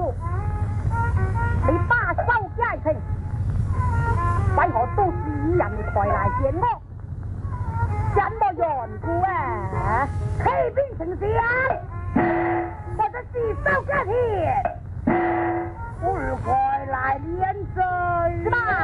处，你把手解成，为何都是一样的快来见我？什么缘故啊？欺骗丞相，或者是手假钱，不如快来连罪吧。